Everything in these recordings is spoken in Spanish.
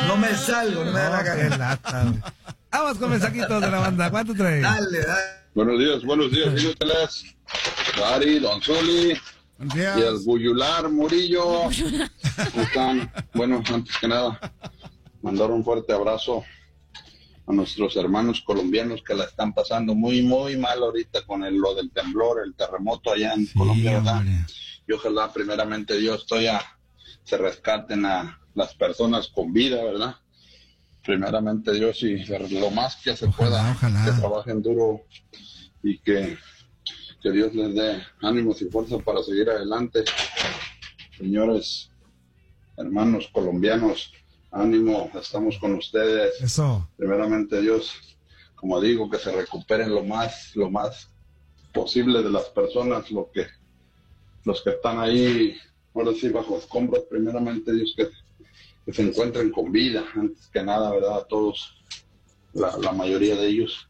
No me salgo, no me da la Qué gana. lata, güey. Vamos con mensajitos de la banda. ¿Cuánto traes? Dale. Buenos días, inútiles. Dari, Don Zuli Buenos y días. el Buyular Murillo. ¿Cómo están? Bueno, antes que nada, mandar un fuerte abrazo a nuestros hermanos colombianos que la están pasando muy, muy mal ahorita con lo del temblor, el terremoto allá en Colombia, ¿verdad? Hombre. Y ojalá primeramente Dios se rescaten a las personas con vida, ¿verdad? Primeramente Dios y lo más que se pueda, Ojalá. que trabajen duro y que Dios les dé ánimos y fuerza para seguir adelante. Señores, hermanos colombianos, ánimo, estamos con ustedes. Eso. Primeramente Dios, como digo, que se recuperen lo más posible de las personas, los que están ahí, ahora sí, bajo escombros, primeramente Dios, que se encuentren con vida, antes que nada, ¿verdad? Todos, la mayoría de ellos.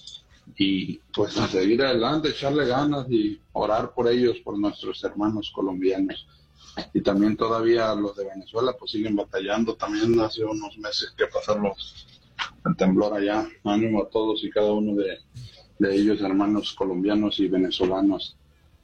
Y pues a seguir adelante, echarle ganas y orar por ellos, por nuestros hermanos colombianos. Y también todavía los de Venezuela pues siguen batallando, también hace unos meses que pasaron el temblor allá. Ánimo a todos y cada uno de ellos, hermanos colombianos y venezolanos.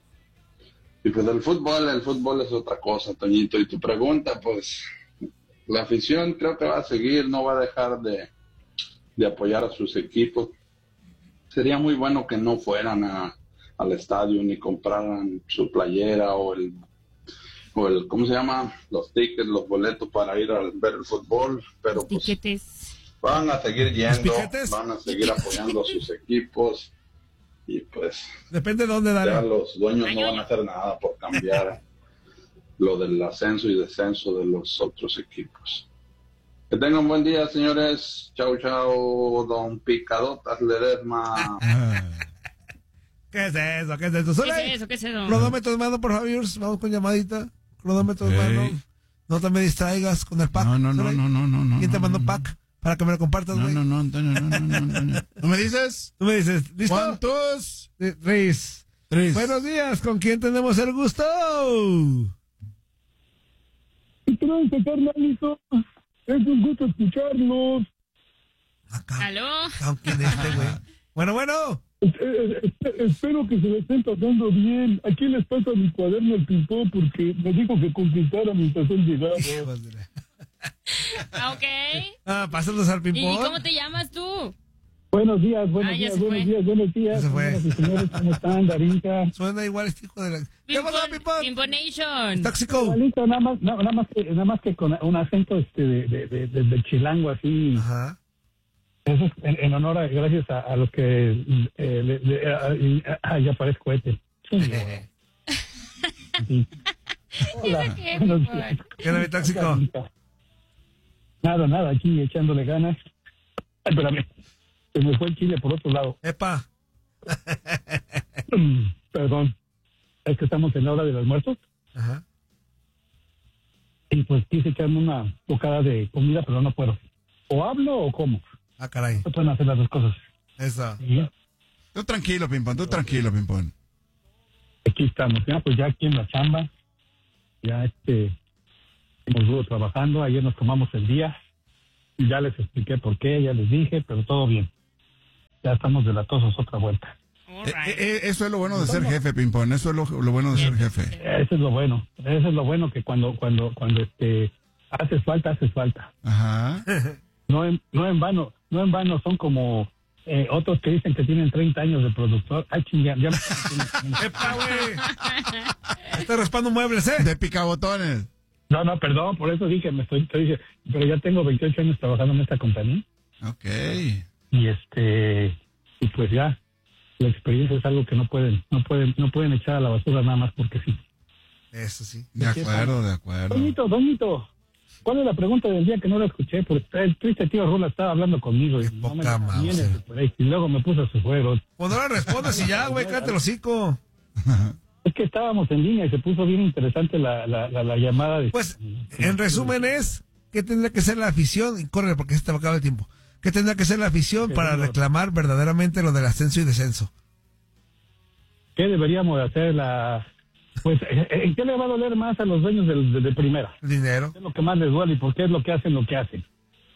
Y pues el fútbol es otra cosa, Toñito. Y tu pregunta, pues la afición creo que va a seguir, no va a dejar de apoyar a sus equipos. Sería muy bueno que no fueran al estadio ni compraran su playera o el ¿cómo se llama? Los tickets, los boletos para ir a ver el fútbol, pero pues Tiquetes. van a seguir yendo, piquetes? van a seguir apoyando a sus equipos y pues Depende de dónde, ya dale. los dueños no van a hacer nada por cambiar lo del ascenso y descenso de los otros equipos. Que tengan buen día, señores. Chau, chau, don Picadotas Ledesma. ¿Qué es eso? ¿Qué es eso? ¿Qué es eso? ¿Qué es eso? Cronómetro de mano, por favor. Vamos con llamadita. Cronómetro de mano. No te me distraigas con el pack. No. ¿Quién te mandó pack? Para que me lo compartas, güey. No, Antonio, no. ¿Tú me dices? Tú me dices, ¿listo? ¿Cuántos? Riz. Tres. Buenos días, ¿con quién tenemos el gusto? Carnalito, es un gusto escucharlos. Acá. ¿Aló? ¿Con quién este, güey? Bueno. Espero que se le estén pasando bien. Aquí les paso mi cuaderno al ping-pong porque me dijo que conquistara mientras él llegaba. Hijos de la- Ok. Pásalos al ¿Y ping-pong. cómo te llamas tú? Buenos días, Ah, ya se fue. buenos días. Ya se fue. Señoras y señores, ¿cómo están, Darinka? Suena igual este hijo de la... ¿Qué pasa, ping-pong? Pimponation. Tóxico. Igualito, nada más que con un acento de chilango así. Ajá. Eso es en honor a, gracias a los que ya parezco cohete. Sí. Hola, qué, buenos Pimpón? días. ¿Qué onda, mi tóxico? Nada, aquí echándole ganas. Ay, espérame, se me fue el chile por otro lado. Epa. Perdón, es que estamos en la hora del almuerzo Ajá. y pues quise echarme una bocada de comida, pero no puedo. O hablo o como. Ah, caray. No pueden hacer las dos cosas. Eso. Y Tú tranquilo, Pimpón. aquí estamos, pues ya aquí en la chamba, ya hemos duro trabajando, ayer nos tomamos el día, y ya les expliqué por qué, ya les dije, pero todo bien. Ya estamos delatosos otra vuelta. All right. Eso es lo bueno de ser jefe, Pimpón. Eso es lo bueno de ser jefe. Eso es lo bueno, que cuando haces falta. Ajá. No en vano son como otros que dicen que tienen 30 años de productor. Ay, chinga, ya Epa, güey. Estoy raspando muebles, ¿eh? De picabotones. No, perdón, por eso dije, pero ya tengo 28 años trabajando en esta compañía. Ok. Y pues ya, la experiencia es algo que no pueden echar a la basura nada más porque sí. Eso sí. De acuerdo. Doñito, ¿cuál es la pregunta del día que no la escuché? Porque el triste tío Rula estaba hablando conmigo y Qué no me poca conviene madre. por ahí, y luego me puso a su juego. Pues no le respondas y ya, güey, cállate el hocico. Es que estábamos en línea y se puso bien interesante la llamada. Pues, en resumen es, ¿qué tendría que ser la afición? Y corre, porque se te acaba el tiempo. ¿Qué tendría que ser la afición para reclamar verdaderamente lo del ascenso y descenso? ¿Qué deberíamos de hacer Pues, ¿en qué le va a doler más a los dueños de primera? El dinero. ¿Qué es lo que más les duele y por qué es lo que hacen lo que hacen?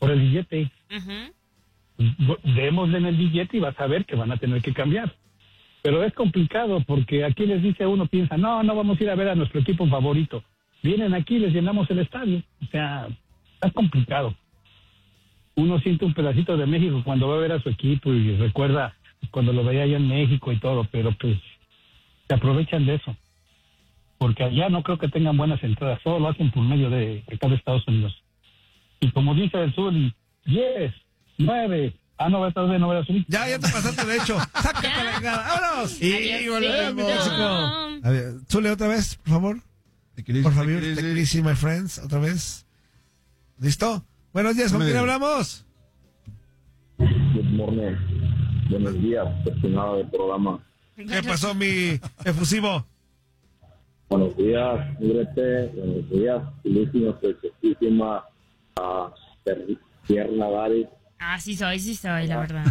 por el billete. Ujú. Démosle en el billete y vas a ver que van a tener que cambiar. Pero es complicado porque aquí les dice uno, piensa, no vamos a ir a ver a nuestro equipo favorito. Vienen aquí y les llenamos el estadio. O sea, es complicado. Uno siente un pedacito de México cuando va a ver a su equipo y recuerda cuando lo veía allá en México y todo, pero pues se aprovechan de eso. Porque allá no creo que tengan buenas entradas, todo lo hacen por medio de acá de Estados Unidos. Y como dice el sur, 10, 9, todavía no voy a subir. Ya te pasaste de hecho. Sácate la chingada. ¡Vámonos! Adiós, volvemos. México. A ver, Zule, otra vez, por favor. Por favor, te crisis, my friends, otra vez. ¿Listo? Buenos días, ¿con quién hablamos? Good morning. Buenos días, estimado del programa. ¿Qué pasó, mi efusivo? Buenos días, Negrete. Buenos días, chulísima, perfectísima, tierna, Dari. Ah, sí soy, la verdad.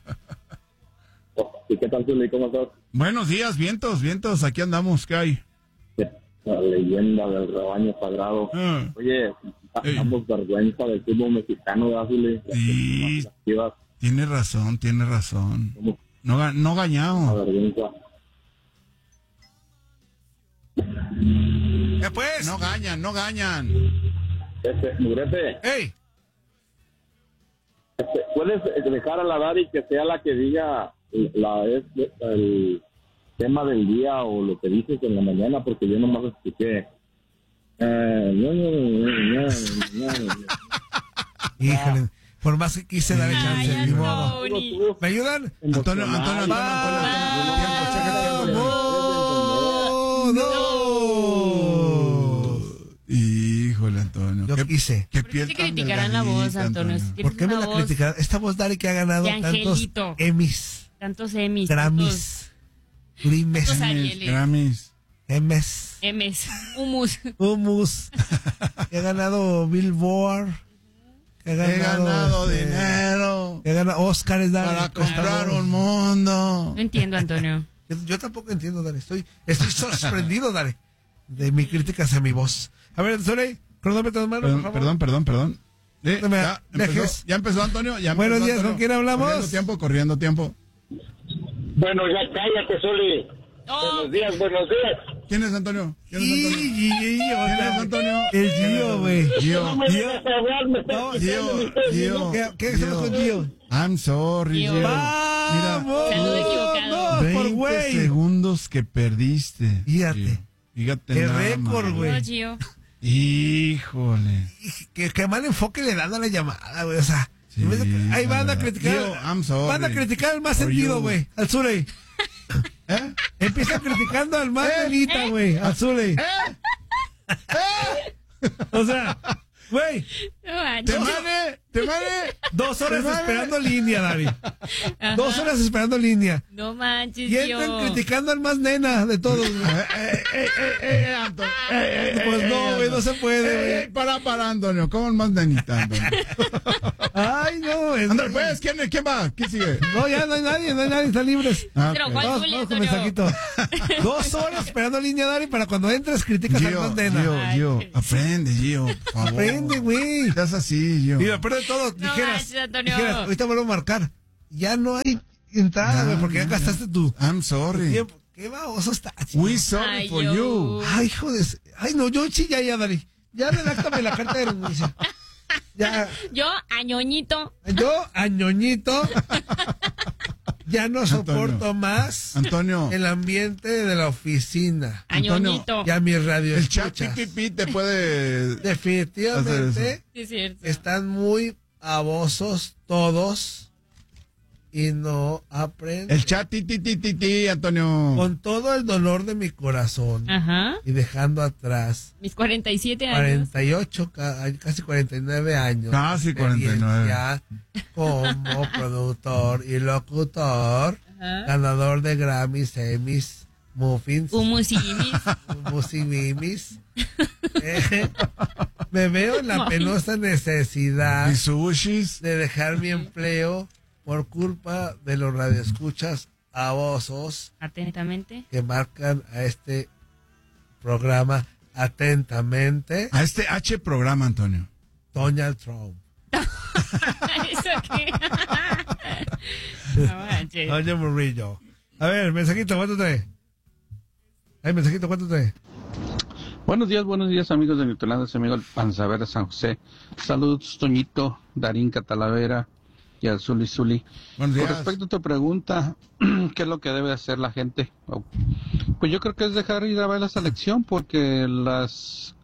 ¿Y qué tal, Zuli? ¿Cómo estás? Buenos días, vientos, aquí andamos, ¿qué hay? La leyenda del rebaño sagrado. Oye, damos vergüenza del fútbol mexicano, ¿verdad, Zuli? Sí, tiene razón. No Una gañamos. vergüenza. ¿Qué pues? No gañan. Negrete, ¡Ey! ¿puedes dejar a la Dari que sea la que diga el tema del día o lo que dices en la mañana? Porque yo nomás escuché. Híjole, por más que quise darle chance, Ay, ni modo. Tony. ¿Me ayudan? Antonio. Híjole, Antonio. Yo quise. ¿Qué ¿Por qué piel te tan criticarán la voz, delgadita, Antonio? Si ¿Por tienes qué me una la voz criticaron? Esta voz Dari que ha ganado de tantos angelito. Emmys, Tantos Emmys. Grammys, Tantos Grimes, Arieles. Grammys. Emmys, M's. Humus. Hummus, que ha ganado Billboard, que ha He ganado este, dinero que ha ganado Oscars, Dari. para comprar Estamos- un mundo. No entiendo, Antonio. Yo tampoco entiendo, Dari. Estoy sorprendido, Dari, de mi crítica hacia mi voz. A ver, Soleil, cronómetro en mano, por favor. Perdón. No me Ya empezó Antonio. Buenos días, ¿con quién hablamos? Corriendo tiempo. Bueno, ya cállate, Zuli. Oh, Buenos días. ¿Quién es Antonio? ¿Quién es Antonio? El Gio, güey. Gio. No me dejes hablar, me estás quitando mi Gio. ¿Qué hacemos con Gio? I'm sorry, Gio. Gio. ¡Vamos! Saludo equivocado. No, por 20 güey. segundos que perdiste. Fíjate. Fíjate Qué nada récord, más. güey. no, Gio. Híjole. Qué mal enfoque le dan a la llamada, güey. O sea, Sí, en vez de- ahí van a la verdad. criticar. Gio, I'm sorry. Van a criticar al más For sentido, you. güey. Al Zuley. ¿Eh? Empieza criticando al más delita, güey. Al Zuley. O sea, güey, No manches. ¡Te mane! 2 horas Hermano. esperando línea, Dari. Ajá. 2 horas esperando línea. No manches, Y entran Gio. criticando al más nena de todos, güey. Antonio. Pues no, güey, no se puede, güey. Para, Antonio. ¿Cómo el más nenita, Antonio? Ay, no, güey. André, pues, ¿quién va? ¿Quién sigue? No, ya no hay nadie, están libres. Pero, ok. ¿cuál? Vamos, Zully, vamos con Antonio. mensajito. 2 horas esperando línea, Dari, para cuando entres criticas al más nena. Gio, aprende, Gio, por favor. Aprende, güey. Estás así, Gio. Mira, aparte de todo, No dijeras, manches, Antonio. ahorita vuelvo a marcar. Ya no hay entrada, güey, porque ya gastaste tu I'm sorry. tiempo. Qué baboso estás, chico. We sorry Ay, for yo. you. Ay, hijo de... Ay, no, yo sí, ya, Dari. Ya redáctame la carta de renuncia. Ya, Yo, añoñito. yo, añoñito, ya no soporto más Antonio, el ambiente de la oficina. Añoñito. Ya mi radio el chat escuchas. pipipi te puede hacer Definitivamente Sí, es cierto. están muy babosos todos y no aprenden. el chat ti, Antonio. Con todo el dolor de mi corazón Ajá. y dejando atrás Mis 47 años. 48, casi 49 años. Casi de experiencia 49. Como productor y locutor, Ajá. ganador de Grammys, Emmys, Muffins, Humusimis. Musimimis. Me veo en la penosa necesidad Y sushis. de dejar mi empleo por culpa de los radioescuchas babosos Atentamente. que marcan a este programa atentamente. A este H programa, Antonio. Donald Trump. ¿Eso qué? No manches. Doña Murillo. A ver, mensajito, ¿cuánto trae? Mensajito, ¿cuánto trae? Buenos días, amigos de Newtoland, es amigo el Panzaver de San José. Saludos, Toñito, Darín Catalavera y al Zuli. Buenos días. Con respecto a tu pregunta, ¿qué es lo que debe hacer la gente? Pues yo creo que es dejar ir a ver la selección, porque los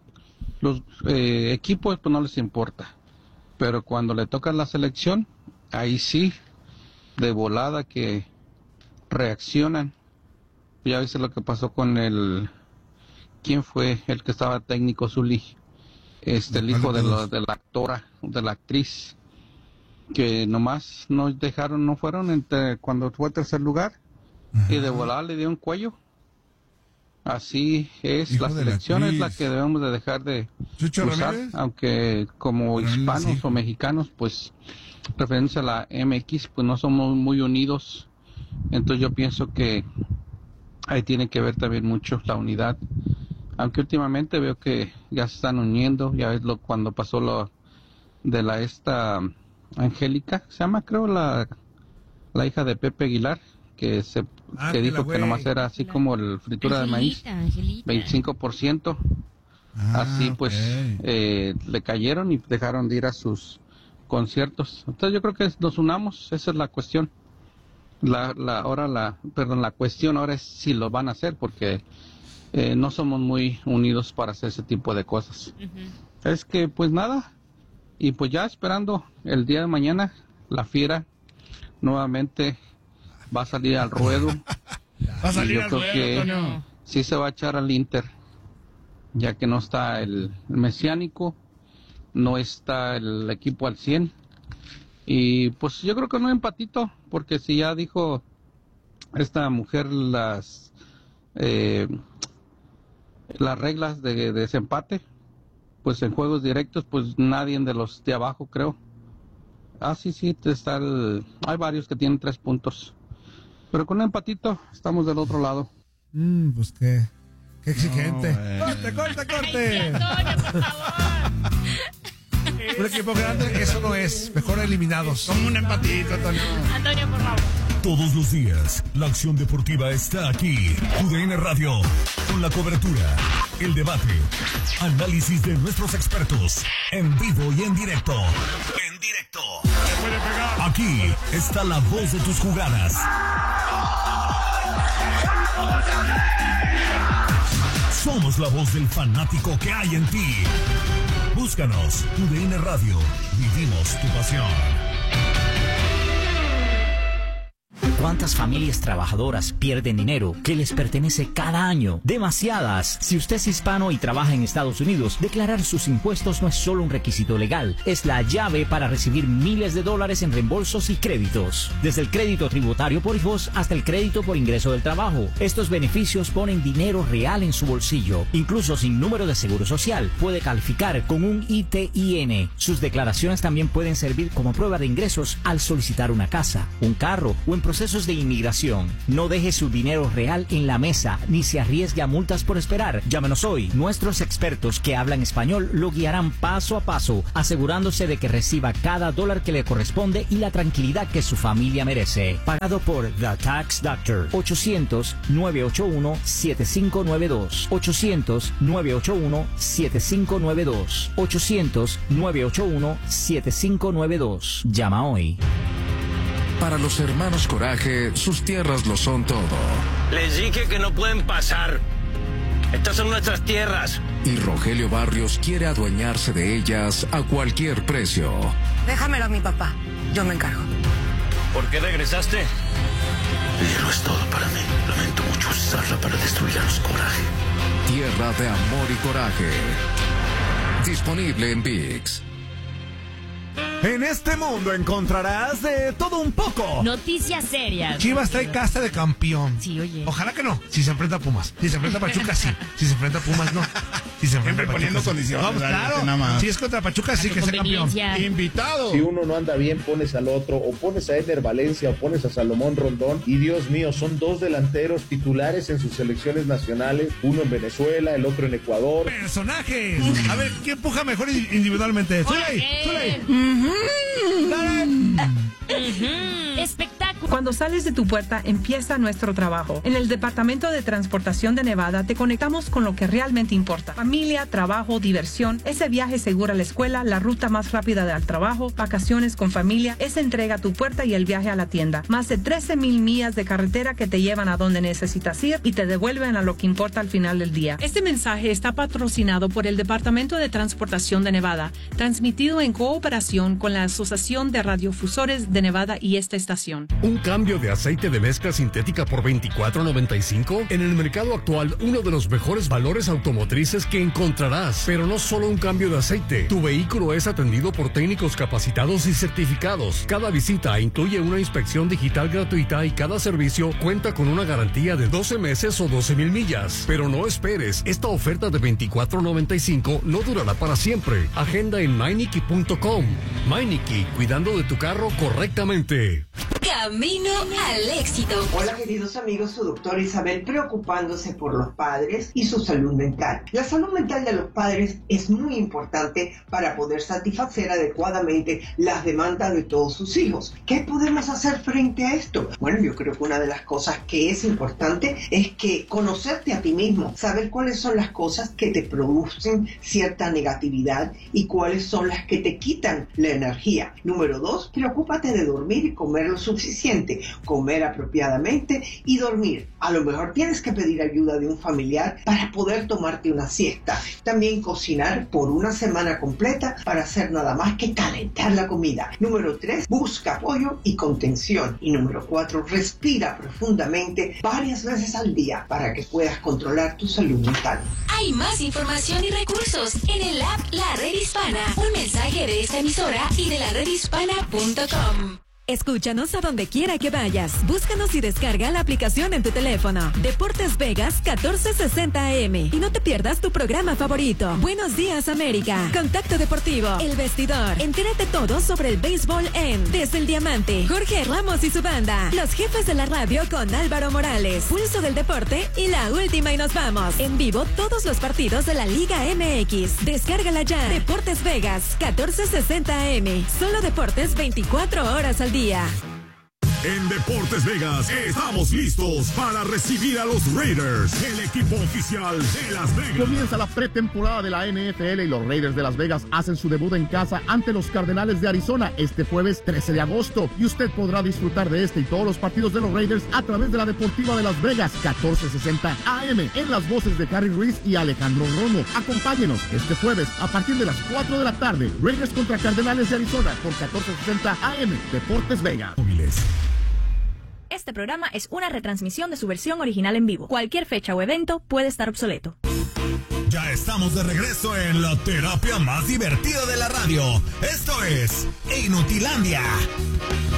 equipos pues no les importa. Pero cuando le toca la selección, ahí sí, de volada que reaccionan. Ya viste lo que pasó con ¿quién fue el que estaba técnico, Zuli? El hijo de la actora, de la actriz, que nomás no fueron cuando fue tercer lugar. Ajá. Y de volada le dio un cuello. Así es, hijo, la selección es la que debemos de dejar de usar, aunque como hispanos o mexicanos, pues referencia a la MX, pues no somos muy unidos. Entonces yo pienso que ahí tiene que ver también mucho la unidad. Aunque últimamente veo que ya se están uniendo, ya ves cuando pasó lo de esta Angélica, se llama creo la hija de Pepe Aguilar, que dijo que nomás era así como el fritura de maíz, 25%. Así pues le cayeron y dejaron de ir a sus conciertos. Entonces yo creo que nos unamos, esa es la cuestión. La cuestión ahora es si lo van a hacer, porque no somos muy unidos para hacer ese tipo de cosas. Uh-huh. Es que pues nada, y pues ya esperando el día de mañana, la Fiera nuevamente va a salir al ruedo. Va a salir al ruedo. Yo creo que sí se va a echar al Inter, ya que no está el mesiánico, no está el equipo al 100. Y pues yo creo que no empatito, porque si ya dijo esta mujer las reglas de desempate, pues en juegos directos, pues nadie de los de abajo, creo. Sí, hay varios que tienen 3 puntos. Pero con un empatito estamos del otro lado. Pues qué exigente. ¡Corte! Ay, Antonio, por favor. Un equipo grande, eso no es. Mejor eliminados. Como un empatito, Antonio. Antonio, por favor. Todos los días, la acción deportiva está aquí. UDN Radio, con la cobertura, el debate, análisis de nuestros expertos, en vivo y en directo. Aquí está la voz de tus jugadas. Somos la voz del fanático que hay en ti. Búscanos, UDN Radio. Vivimos tu pasión. ¿Cuántas familias trabajadoras pierden dinero que les pertenece cada año? Demasiadas. Si usted es hispano y trabaja en Estados Unidos, declarar sus impuestos no es solo un requisito legal, es la llave para recibir miles de dólares en reembolsos y créditos. Desde el crédito tributario por hijos hasta el crédito por ingreso del trabajo. Estos beneficios ponen dinero real en su bolsillo. Incluso sin número de seguro social, puede calificar con un ITIN. Sus declaraciones también pueden servir como prueba de ingresos al solicitar una casa, un carro o en procesos de inmigración. No deje su dinero real en la mesa ni se arriesgue a multas por esperar. Llámenos hoy. Nuestros expertos que hablan español lo guiarán paso a paso, asegurándose de que reciba cada dólar que le corresponde y la tranquilidad que su familia merece. Pagado por The Tax Doctor. 800-981-7592. 800-981-7592. 800-981-7592. Llama hoy. Para los hermanos Coraje, sus tierras lo son todo. Les dije que no pueden pasar. Estas son nuestras tierras. Y Rogelio Barrios quiere adueñarse de ellas a cualquier precio. Déjamelo a mi papá. Yo me encargo. ¿Por qué regresaste? Hierro es todo para mí. Lamento mucho usarla para destruir a los Coraje. Tierra de amor y coraje. Disponible en ViX. En este mundo encontrarás de todo un poco. Noticias serias. Chivas trae casta de campeón. Sí, oye. Ojalá que no. Si se enfrenta a Pumas. Si se enfrenta a Pachuca, sí. Si se enfrenta a Pumas, no. Si se enfrenta a Pachuca, poniendo condiciones. Vamos, claro. Si es contra Pachuca, sí que sea campeón. Invitado. Si uno no anda bien, pones al otro. O pones a Eder Valencia o pones a Salomón Rondón. Y Dios mío, son 2 delanteros titulares en sus selecciones nacionales. Uno en Venezuela, el otro en Ecuador. Personajes. A ver, ¿quién empuja mejor individualmente? Zuley. Espectáculo. Cuando sales de tu puerta empieza nuestro trabajo. En el Departamento de Transportación de Nevada te conectamos con lo que realmente importa. Familia, trabajo, diversión, ese viaje seguro a la escuela, la ruta más rápida al trabajo, vacaciones con familia, esa entrega a tu puerta y el viaje a la tienda. Más de 13,000 millas de carretera que te llevan a donde necesitas ir y te devuelven a lo que importa al final del día. Este mensaje está patrocinado por el Departamento de Transportación de Nevada, transmitido en cooperación con la Asociación de Radiofusores de Nevada y esta estación. ¿Un cambio de aceite de mezcla sintética por $24.95? En el mercado actual, uno de los mejores valores automotrices que encontrarás. Pero no solo un cambio de aceite. Tu vehículo es atendido por técnicos capacitados y certificados. Cada visita incluye una inspección digital gratuita y cada servicio cuenta con una garantía de 12 meses o 12,000 millas. Pero no esperes, esta oferta de $24.95 no durará para siempre. Agenda en Meineke.com. Meineke, cuidando de tu carro correctamente. Camino al éxito. Hola queridos amigos, su doctora Isabel preocupándose por los padres y su salud mental. La salud mental de los padres es muy importante para poder satisfacer adecuadamente las demandas de todos sus hijos. ¿Qué podemos hacer frente a esto? Bueno, yo creo que una de las cosas que es importante es que conocerte a ti mismo, saber cuáles son las cosas que te producen cierta negatividad y cuáles son las que te quitan la energía. Número 2, preocúpate de dormir y comer lo suficiente, comer apropiadamente y dormir. A lo mejor tienes que pedir ayuda de un familiar para poder tomarte una siesta. También cocinar por una semana completa para hacer nada más que calentar la comida. Número 3, busca apoyo y contención. Y número 4, respira profundamente varias veces al día para que puedas controlar tu salud mental. Hay más información y recursos en el app La Red Hispana. Un mensaje de esta emisora y de laredhispana.com. Escúchanos a donde quiera que vayas. Búscanos y descarga la aplicación en tu teléfono. Deportes Vegas 1460 AM. Y no te pierdas tu programa favorito. Buenos Días América. Contacto Deportivo. El Vestidor. Entérate todo sobre el béisbol en Desde el Diamante. Jorge Ramos y su banda. Los Jefes de la Radio con Álvaro Morales. Pulso del Deporte y La Última y Nos Vamos. En vivo todos los partidos de la Liga MX. Descárgala ya. Deportes Vegas 1460 AM. Solo deportes 24 horas al día. En Deportes Vegas estamos listos para recibir a los Raiders, el equipo oficial de Las Vegas. Comienza la pretemporada de la NFL y los Raiders de Las Vegas hacen su debut en casa ante los Cardenales de Arizona este jueves 13 de agosto. Y usted podrá disfrutar de este y todos los partidos de los Raiders a través de la Deportiva de Las Vegas 1460 AM en las voces de Harry Ruiz y Alejandro Romo. Acompáñenos este jueves a partir de las 4 de la tarde. Raiders contra Cardenales de Arizona por 1460 AM. Deportes Vegas. Este programa es una retransmisión de su versión original en vivo. Cualquier fecha o evento puede estar obsoleto. Ya estamos de regreso en la terapia más divertida de la radio. Esto es Inutilandia.